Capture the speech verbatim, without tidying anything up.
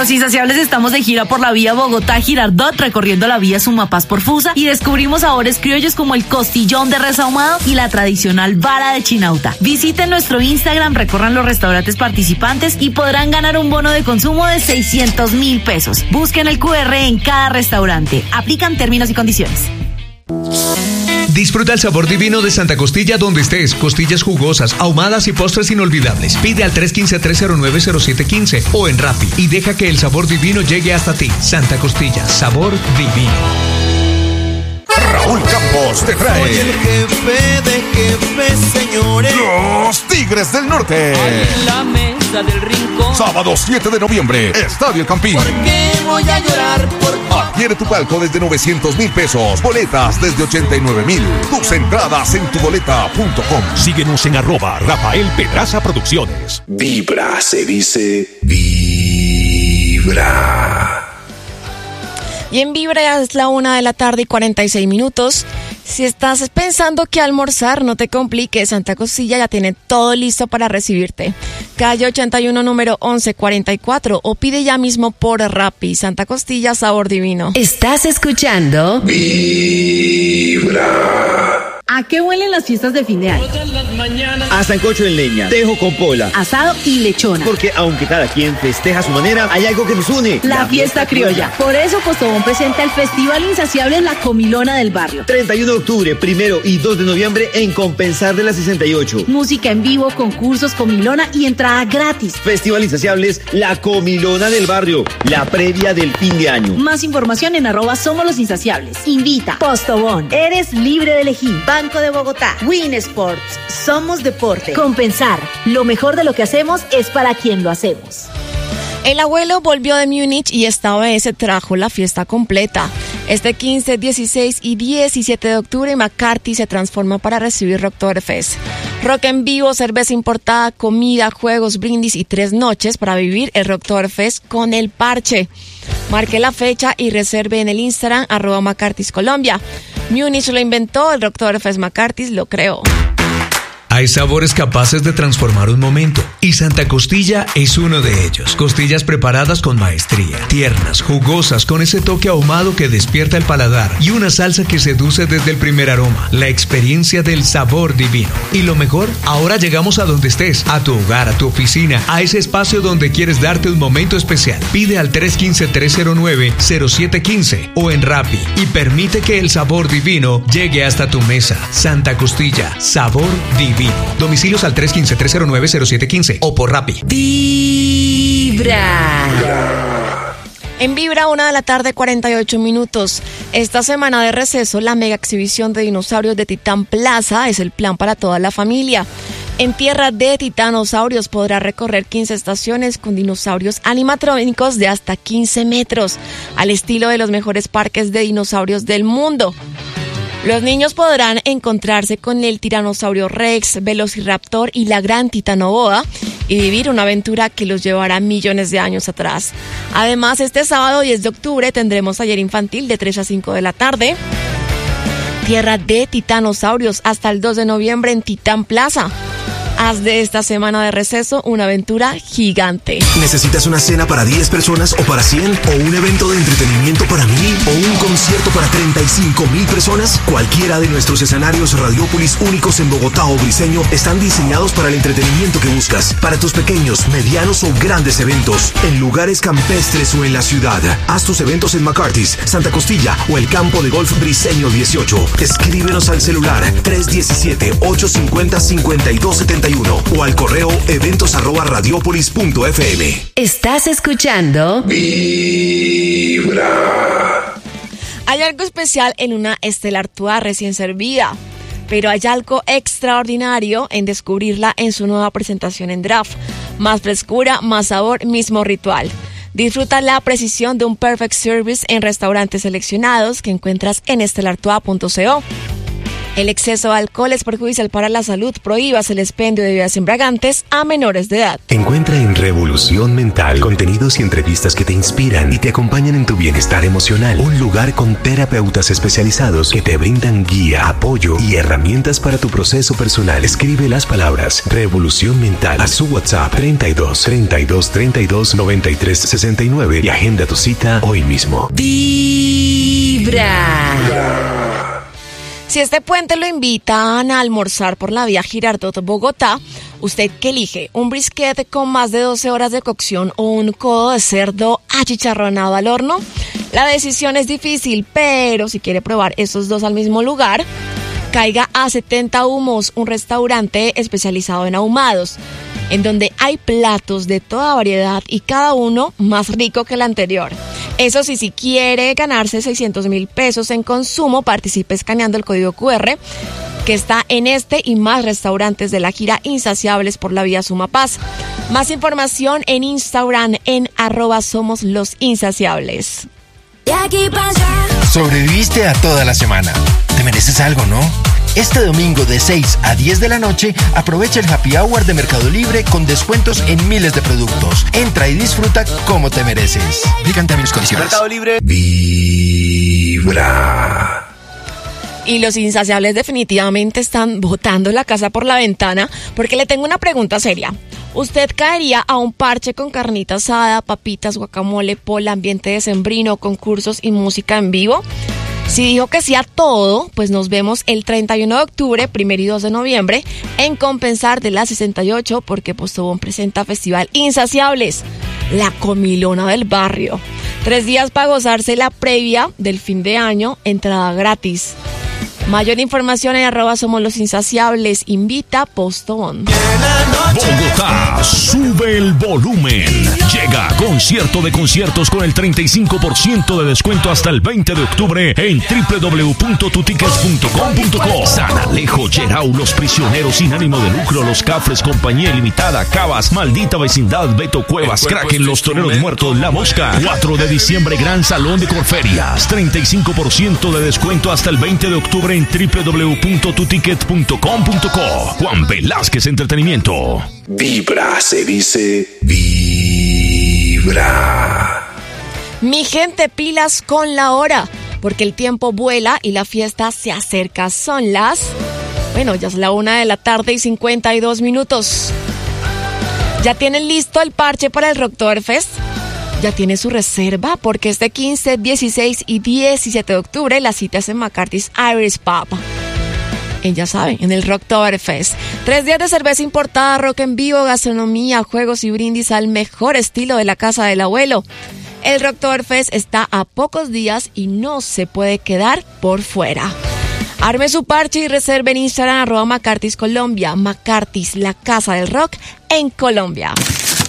Los Insaciables estamos de gira por la vía Bogotá-Girardot, recorriendo la vía Sumapaz por Fusa, y descubrimos sabores criollos como el costillón de res ahumado y la tradicional vara de chinauta. Visiten nuestro Instagram, recorran los restaurantes participantes y podrán ganar un bono de consumo de seiscientos mil pesos. Busquen el cu erre en cada restaurante. Aplican términos y condiciones. Disfruta el sabor divino de Santa Costilla donde estés. Costillas jugosas, ahumadas y postres inolvidables. Pide al tres uno cinco, tres cero nueve, cero siete uno cinco o en Rappi y deja que el sabor divino llegue hasta ti. Santa Costilla, sabor divino. Raúl Campos te trae. Soy el jefe de jefes, señores. Los Tigres del Norte. En la mesa del rincón. Sábado siete de noviembre, Estadio El Campín. ¿Por qué voy a llorar por ti? Adquiere tu palco desde novecientos mil pesos. Boletas desde ochenta y nueve mil. Tus entradas en tu boleta punto com. Síguenos en arroba Rafael Pedraza Producciones. Vibra, se dice vibra. Y en Vibra ya es la una de la tarde y cuarenta y seis minutos. Si estás pensando que almorzar, no te compliques. Santa Costilla ya tiene todo listo para recibirte. Calle ochenta y uno, número once cuarenta y cuatro, o pide ya mismo por Rappi. Santa Costilla, sabor divino. Estás escuchando Vibra. ¿A qué huelen las fiestas de fin de año? A sancocho en leña, tejo con pola, Asado y lechona. porque aunque cada quien festeja a su manera, hay algo que nos une. La fiesta criolla. Por eso Postobón presenta el Festival Insaciable La Comilona del Barrio. treinta y uno de octubre, primero y dos de noviembre en Compensar de la sesenta y ocho. Música en vivo, concursos, comilona y entrada gratis. Festival Insaciables, La Comilona del Barrio, la previa del fin de año. Más información en arroba Somos los Insaciables. Invita. Postobón. Eres libre de elegir. Banco de Bogotá. Win Sports. Somos deporte. Compensar. Lo mejor de lo que hacemos es para quien lo hacemos. El abuelo volvió de Múnich y esta vez se trajo la fiesta completa. Este quince, dieciséis y diecisiete de octubre, McCarthy se transforma para recibir Rocktoberfest. Rock en vivo, cerveza importada, comida, juegos, brindis y tres noches para vivir el Rocktoberfest con el parche. Marque la fecha y reserve en el Instagram arroba McCarthy's Colombia. Múnich lo inventó, el Rocktoberfest McCarthy's lo creó. Hay sabores capaces de transformar un momento y Santa Costilla es uno de ellos. Costillas preparadas con maestría, tiernas, jugosas, con ese toque ahumado que despierta el paladar y una salsa que seduce desde el primer aroma. La experiencia del sabor divino. Y lo mejor, ahora llegamos a donde estés, a tu hogar, a tu oficina, a ese espacio donde quieres darte un momento especial. Pide al tres uno cinco, tres cero nueve, cero siete uno cinco o en Rappi y permite que el sabor divino llegue hasta tu mesa. Santa Costilla, sabor divino. Domicilios al tres uno cinco, tres cero nueve, cero siete uno cinco o por Rappi. Vibra. En Vibra, una de la tarde, cuarenta y ocho minutos. Esta semana de receso, la mega exhibición de dinosaurios de Titán Plaza es el plan para toda la familia. En tierra de titanosaurios podrá recorrer quince estaciones con dinosaurios animatrónicos de hasta quince metros, al estilo de los mejores parques de dinosaurios del mundo. Los niños podrán encontrarse con el tiranosaurio Rex, Velociraptor y la gran titanoboa y vivir una aventura que los llevará millones de años atrás. Además, este sábado diez de octubre tendremos taller infantil de tres a cinco de la tarde. Tierra de titanosaurios hasta el dos de noviembre en Titán Plaza. Haz de esta semana de receso una aventura gigante. ¿Necesitas una cena para diez personas o para cien? ¿O un evento de entretenimiento para mil? ¿O un concierto para treinta y cinco mil personas? Cualquiera de nuestros escenarios Radiópolis únicos en Bogotá o Briseño están diseñados para el entretenimiento que buscas. Para tus pequeños, medianos o grandes eventos, en lugares campestres o en la ciudad. Haz tus eventos en McCarthy's, Santa Costilla o el campo de golf Briseño dieciocho. Escríbenos al celular tres uno siete, ocho cinco cero, cinco dos siete uno o al correo eventos arroba radiopolis punto f m. Estás escuchando Vibra. Hay algo especial en una Stella Artois recién servida, pero hay algo extraordinario en descubrirla en su nueva presentación en draft. Más frescura, más sabor, mismo ritual. Disfruta la precisión de un perfect service en restaurantes seleccionados que encuentras en stella artois punto co. El exceso de alcohol es perjudicial para la salud. Prohíbas el expendio de bebidas embriagantes a menores de edad. Encuentra en Revolución Mental contenidos y entrevistas que te inspiran y te acompañan en tu bienestar emocional. Un lugar con terapeutas especializados que te brindan guía, apoyo y herramientas para tu proceso personal. Escribe las palabras Revolución Mental a su WhatsApp treinta y dos, treinta y dos, treinta y dos, noventa y tres, sesenta y nueve y agenda tu cita hoy mismo. Vibra. Si este puente lo invitan a almorzar por la vía Girardot Bogotá, ¿usted qué elige? ¿Un brisket con más de doce horas de cocción o un codo de cerdo achicharronado al horno? La decisión es difícil, pero si quiere probar esos dos al mismo lugar, caiga a setenta Humos, un restaurante especializado en ahumados, en donde hay platos de toda variedad y cada uno más rico que el anterior. Eso sí, si quiere ganarse seiscientos mil pesos en consumo, participe escaneando el código cu erre que está en este y más restaurantes de la gira Insaciables por la vía Sumapaz. Más información en Instagram en arroba somos los insaciables. Sobreviviste a toda la semana. Te mereces algo, ¿no? Este domingo de seis a diez de la noche, aprovecha el Happy Hour de Mercado Libre con descuentos en miles de productos. Entra y disfruta como te mereces. Aplican también las condiciones. Mercado Libre. Vibra. Y los insaciables definitivamente están botando la casa por la ventana, porque le tengo una pregunta seria. ¿Usted caería a un parche con carnita asada, papitas, guacamole, pola, ambiente decembrino, concursos y música en vivo? Si dijo que sí a todo, pues nos vemos el treinta y uno de octubre, primero y dos de noviembre, en Compensar de la sesenta y ocho, porque Postobón presenta Festival Insaciables, la comilona del barrio. Tres días para gozarse la previa del fin de año, entrada gratis. Mayor información en arroba somos los insaciables. Invita Postobón. Bogotá, sube el volumen. Llega concierto de conciertos con el treinta y cinco por ciento de descuento hasta el veinte de octubre en doble u doble u doble u punto tu tickets punto com punto co. San Alejo, Gerau, Los Prisioneros sin ánimo de lucro, Los Cafres, Compañía Ilimitada, Cabas, Maldita Vecindad, Beto Cuevas, Kraken, Los Toreros Muertos, La Mosca. cuatro de diciembre, Gran Salón de Corferias. treinta y cinco por ciento de descuento hasta el veinte de octubre en doble u doble u doble u punto tu tickets punto com punto co. Juan Velázquez Entretenimiento. Vibra, se dice vibra. Mi gente, pilas con la hora, porque el tiempo vuela y la fiesta se acerca. Son las... Bueno, ya es la una de la tarde y cincuenta y dos minutos. ¿Ya tienen listo el parche para el Rocktoberfest? ¿Ya tiene su reserva? Porque este quince, dieciséis y diecisiete de octubre la cita es en McCarthy's Irish Pub. Y ya saben, en el Rocktoberfest. Tres días de cerveza importada, rock en vivo, gastronomía, juegos y brindis al mejor estilo de la casa del abuelo. El Rocktoberfest está a pocos días y no se puede quedar por fuera. Arme su parche y reserve en Instagram arroba McCarthy's Colombia. McCarthy's, la casa del rock en Colombia.